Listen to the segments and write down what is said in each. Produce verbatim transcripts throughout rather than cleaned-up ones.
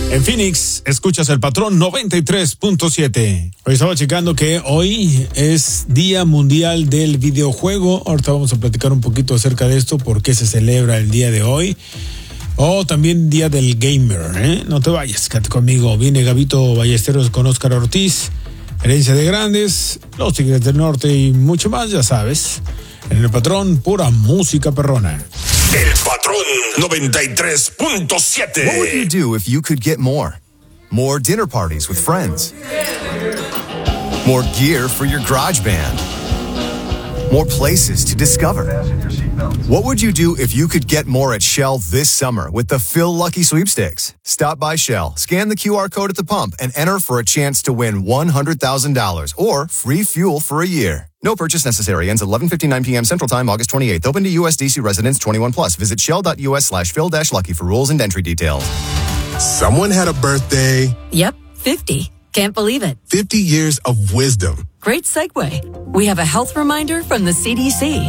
En Phoenix, escuchas El Patrón noventa y tres punto siete. Hoy estaba checando que hoy es Día Mundial del Videojuego. Ahorita vamos a platicar un poquito acerca de esto, por qué se celebra el día de hoy. O también Día del Gamer, ¿eh? No te vayas, quédate conmigo. Viene Gabito Ballesteros con Óscar Ortiz, Herencia de Grandes, Los Tigres del Norte y mucho más, ya sabes. En El Patrón, pura música perrona. El Patrón noventa y tres punto siete. What would you do if you could get more? More dinner parties with friends. More gear for your garage band. More places to discover. What would you do if you could get more at Shell this summer with the Phil Lucky Sweepstakes? Stop by Shell, scan the Q R code at the pump, and enter for a chance to win one hundred thousand dollars or free fuel for a year. No purchase necessary. Ends eleven fifty-nine p.m. Central Time, August twenty-eighth. Open to U S D C residents twenty-one plus. Visit shell.us slash Phil dash Lucky for rules and entry details. Someone had a birthday. Yep, fifty. Can't believe it. fifty years of wisdom. Great segue. We have a health reminder from the C D C.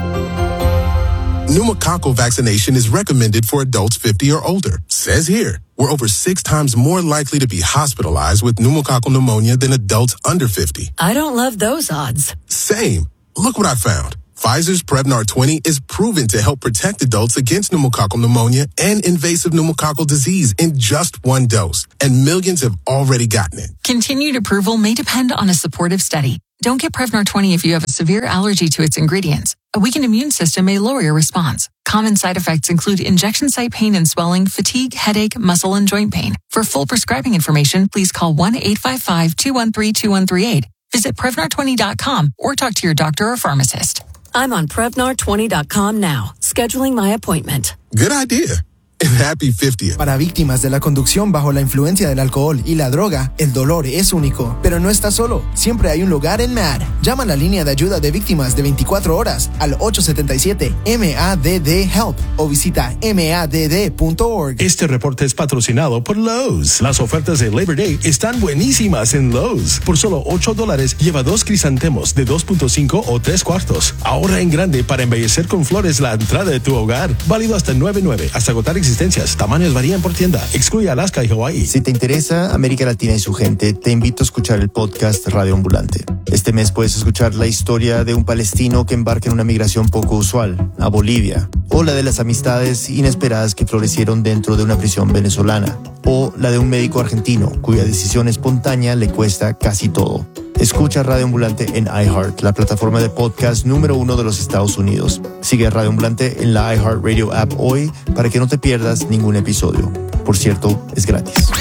Pneumococcal vaccination is recommended for adults fifty or older. Says here, we're over six times more likely to be hospitalized with pneumococcal pneumonia than adults under fifty. I don't love those odds. Same. Look what I found. Pfizer's Prevnar twenty is proven to help protect adults against pneumococcal pneumonia and invasive pneumococcal disease in just one dose, and millions have already gotten it. Continued approval may depend on a supportive study. Don't get Prevnar twenty if you have a severe allergy to its ingredients. A weakened immune system may lower your response. Common side effects include injection site pain and swelling, fatigue, headache, muscle, and joint pain. For full prescribing information, please call one eight five five, two one three, two one three eight. Visit Prevnar twenty dot com or talk to your doctor or pharmacist. I'm on Prevnar twenty dot com now, scheduling my appointment. Good idea. And happy fiftieth. Para víctimas de la conducción bajo la influencia del alcohol y la droga, el dolor es único, pero no estás solo. Siempre hay un lugar en M A D. Llama a la línea de ayuda de víctimas de veinticuatro horas al ocho siete siete M A D D HELP o visita M A D D punto org. Este reporte es patrocinado por Lowe's. Las ofertas de Labor Day están buenísimas en Lowe's. Por solo ocho dólares, lleva dos crisantemos de dos punto cinco o tres cuartos. Ahorra en grande para embellecer con flores la entrada de tu hogar. Válido hasta nueve nueve, hasta agotar existencias. Tamaños varían por tienda. Excluye Alaska y Hawaii. Si te interesa América Latina y su gente, te invito a escuchar el podcast Radio Ambulante. Este mes puedes escuchar la historia de un palestino que embarca en una migración poco usual a Bolivia, o la de las amistades inesperadas que florecieron dentro de una prisión venezolana, o la de un médico argentino cuya decisión espontánea le cuesta casi todo. Escucha Radio Ambulante en iHeart, la plataforma de podcast número uno de los Estados Unidos. Sigue a Radio Ambulante en la iHeartRadio app hoy para que no te pierdas ningún episodio. Por cierto, es gratis.